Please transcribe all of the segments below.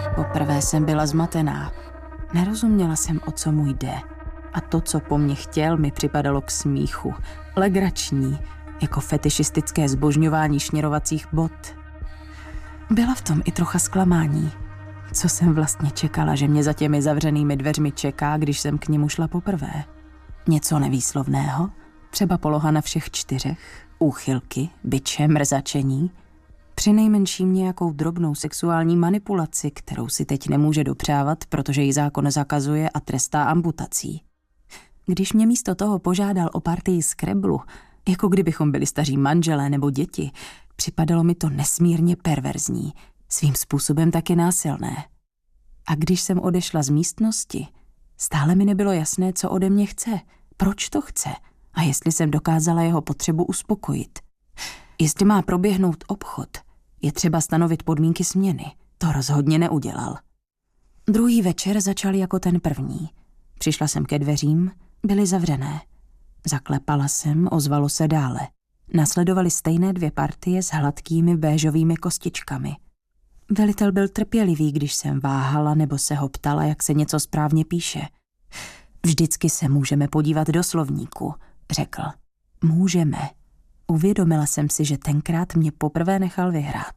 Poprvé jsem byla zmatená. Nerozuměla jsem, o co mu jde. A to, co po mně chtěl, mi připadalo k smíchu. Legrační, jako fetišistické zbožňování šněrovacích bot. Byla v tom i trocha zklamání. Co jsem vlastně čekala, že mě za těmi zavřenými dveřmi čeká, když jsem k němu šla poprvé? Něco nevýslovného? Třeba poloha na všech 4? Úchylky, biče, mrzačení? Přinejmenším nějakou drobnou sexuální manipulaci, kterou si teď nemůže dopřávat, protože ji zákon zakazuje a trestá amputací. Když mě místo toho požádal o partii Scrabblu, jako kdybychom byli staří manželé nebo děti, připadalo mi to nesmírně perverzní, svým způsobem taky násilné. A když jsem odešla z místnosti, stále mi nebylo jasné, co ode mě chce, proč to chce a jestli jsem dokázala jeho potřebu uspokojit. Jestli má proběhnout obchod, je třeba stanovit podmínky směny. To rozhodně neudělal. Druhý večer začal jako ten první. Přišla jsem ke dveřím, byly zavřené. Zaklepala jsem, ozvalo se dále. Nasledovaly stejné 2 partie s hladkými béžovými kostičkami. Velitel byl trpělivý, když jsem váhala nebo se ho ptala, jak se něco správně píše. Vždycky se můžeme podívat do slovníku, řekl. Můžeme. Uvědomila jsem si, že tenkrát mě poprvé nechal vyhrát.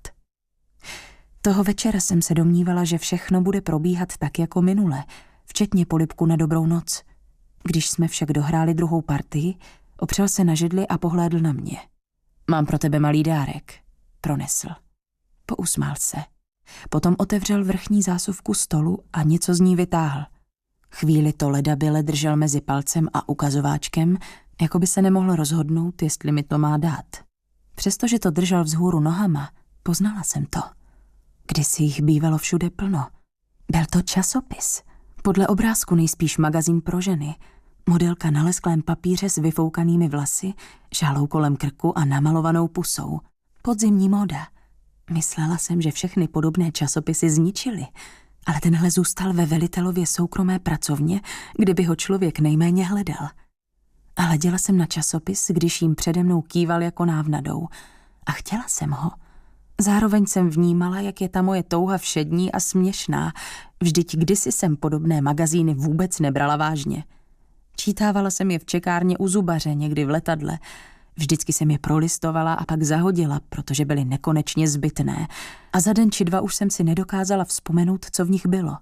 Toho večera jsem se domnívala, že všechno bude probíhat tak jako minule, včetně polibku na dobrou noc. Když jsme však dohráli druhou partii, opřel se na židli a pohlédl na mě. Mám pro tebe malý dárek, pronesl. Pousmál se. Potom otevřel vrchní zásuvku stolu a něco z ní vytáhl. Chvíli to ledabyle držel mezi palcem a ukazováčkem, jako by se nemohl rozhodnout, jestli mi to má dát. Přestože to držel vzhůru nohama, poznala jsem to. Kdysi jich bývalo všude plno. Byl to časopis. Podle obrázku nejspíš magazín pro ženy. Modelka na lesklém papíře s vyfoukanými vlasy, žálou kolem krku a namalovanou pusou. Podzimní móda. Myslela jsem, že všechny podobné časopisy zničily, ale tenhle zůstal ve velitelově soukromé pracovně, kde by ho člověk nejméně hledal. A hleděla jsem na časopis, když jim přede mnou kýval jako návnadou. A chtěla jsem ho. Zároveň jsem vnímala, jak je ta moje touha všední a směšná. Vždyť kdysi jsem podobné magazíny vůbec nebrala vážně. Čítávala jsem je v čekárně u zubaře, někdy v letadle. Vždycky jsem je prolistovala a pak zahodila, protože byly nekonečně zbytné. A za den či 2 už jsem si nedokázala vzpomenout, co v nich bylo.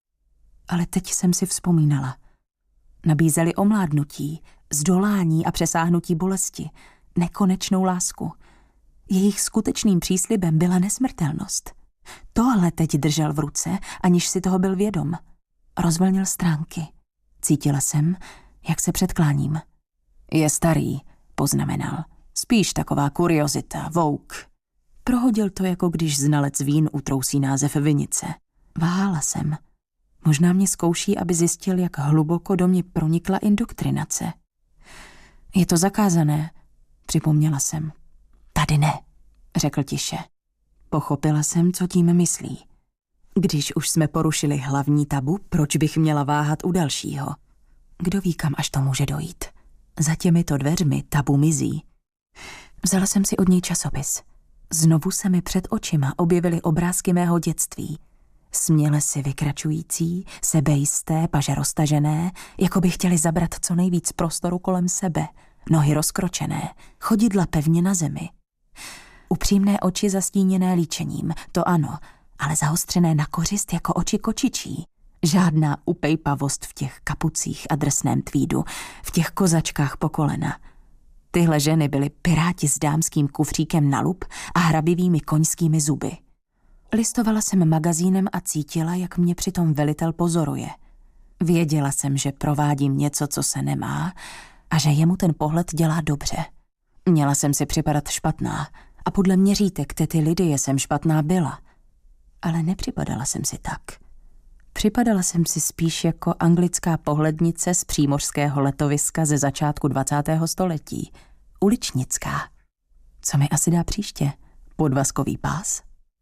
Ale teď jsem si vzpomínala. Nabízeli omládnutí, zdolání a přesáhnutí bolesti, nekonečnou lásku. Jejich skutečným příslibem byla nesmrtelnost. Tohle teď držel v ruce, aniž si toho byl vědom. Rozvlnil stránky. Cítila jsem, jak se předkláním. Je starý, poznamenal. Spíš taková kuriozita, vouk. Prohodil to, jako když znalec vín utrousí název vinice. Váhala jsem. Možná mě zkouší, aby zjistil, jak hluboko do mě pronikla indoktrinace. Je to zakázané, připomněla jsem. Tady ne, řekl tiše. Pochopila jsem, co tím myslí. Když už jsme porušili hlavní tabu, proč bych měla váhat u dalšího? Kdo ví, kam až to může dojít? Za těmito dveřmi tabu mizí. Vzala jsem si od něj časopis. Znovu se mi před očima objevily obrázky mého dětství. Směle si vykračující, sebejisté, paže roztažené, jako by chtěli zabrat co nejvíc prostoru kolem sebe, nohy rozkročené, chodidla pevně na zemi. Upřímné oči zastíněné líčením, to ano, ale zaostřené na kořist jako oči kočičí. Žádná upejpavost v těch kapucích a drsném tvídu, v těch kozačkách po kolena. Tyhle ženy byly piráti s dámským kufříkem na lup a hrabivými koňskými zuby. Listovala jsem magazínem a cítila, jak mě přitom velitel pozoruje. Věděla jsem, že provádím něco, co se nemá, a že jemu ten pohled dělá dobře. Měla jsem si připadat špatná a podle měřítek tety Lidie jsem špatná byla. Ale nepřipadala jsem si tak. Připadala jsem si spíš jako anglická pohlednice z přímořského letoviska ze začátku 20. století. Uličnická. Co mi asi dá příště? Podvazkový pás?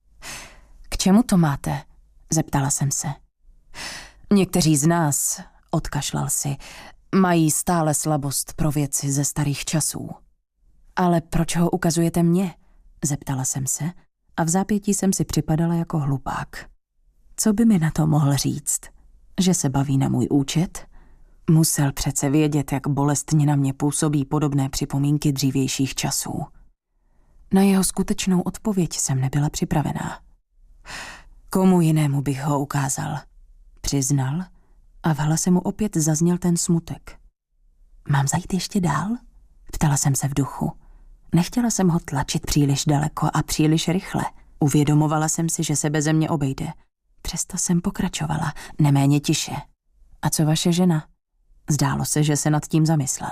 K čemu to máte? Zeptala jsem se. Někteří z nás, odkašlal si, mají stále slabost pro věci ze starých časů. Ale proč ho ukazujete mně? Zeptala jsem se a v zápětí jsem si připadala jako hlupák. Co by mi na to mohl říct? Že se baví na můj účet? Musel přece vědět, jak bolestně na mě působí podobné připomínky dřívějších časů. Na jeho skutečnou odpověď jsem nebyla připravená. Komu jinému bych ho ukázal? Přiznal a v hlase mu opět zazněl ten smutek. Mám zajít ještě dál? Ptala jsem se v duchu. Nechtěla jsem ho tlačit příliš daleko a příliš rychle. Uvědomovala jsem si, že se beze mě obejde. Přesto jsem pokračovala, neméně tiše. A co vaše žena? Zdálo se, že se nad tím zamyslel.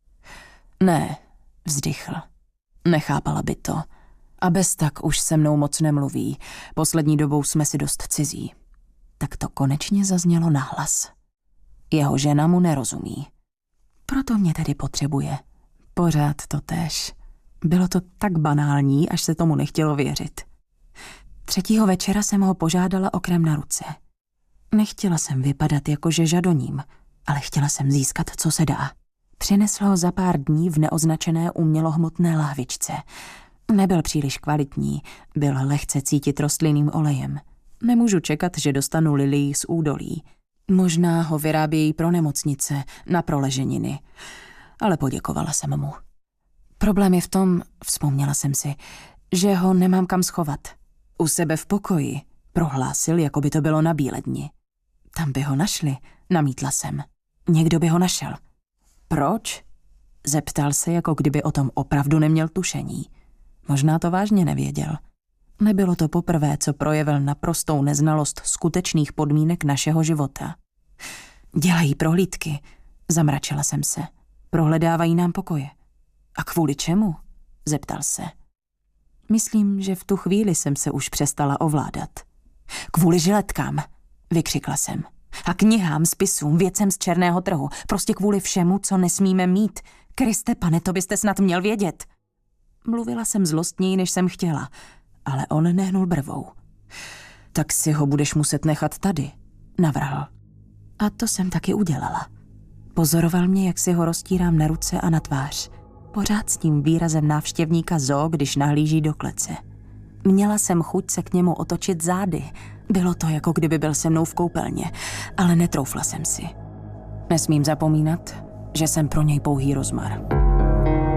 Ne, vzdychl. Nechápala by to. A bez tak už se mnou moc nemluví. Poslední dobou jsme si dost cizí. Tak to konečně zaznělo nahlas. Jeho žena mu nerozumí. Proto mě tedy potřebuje. Pořád to též. Bylo to tak banální, až se tomu nechtělo věřit. 3. večera jsem ho požádala o krém na ruce. Nechtěla jsem vypadat jako že žadoním, ale chtěla jsem získat, co se dá. Přinesl ho za pár dní v neoznačené umělohmotné lahvičce. Nebyl příliš kvalitní, byl lehce cítit rostlinným olejem. Nemůžu čekat, že dostanu lilii z údolí. Možná ho vyrábějí pro nemocnice, na proleženiny. Ale poděkovala jsem mu. Problém je v tom, vzpomněla jsem si, že ho nemám kam schovat. U sebe v pokoji, prohlásil, jako by to bylo na Bíledni. Tam by ho našli, namítla jsem. Někdo by ho našel. Proč? Zeptal se, jako kdyby o tom opravdu neměl tušení. Možná to vážně nevěděl. Nebylo to poprvé, co projevil naprostou neznalost skutečných podmínek našeho života. Dělají prohlídky, zamračila jsem se. Prohledávají nám pokoje. A kvůli čemu? Zeptal se. Myslím, že v tu chvíli jsem se už přestala ovládat. Kvůli žiletkám, vykřikla jsem. A knihám, spisům, věcem z černého trhu. Prostě kvůli všemu, co nesmíme mít. Kriste pane, to byste snad měl vědět. Mluvila jsem zlostněji, než jsem chtěla, ale on nehnul brvou. Tak si ho budeš muset nechat tady, navrhl. A to jsem taky udělala. Pozoroval mě, jak si ho roztírám na ruce a na tvář. Pořád s tím výrazem návštěvníka zoo, když nahlíží do klece. Měla jsem chuť se k němu otočit zády. Bylo to, jako kdyby byl se mnou v koupelně, ale netroufla jsem si. Nesmím zapomínat, že jsem pro něj pouhý rozmar.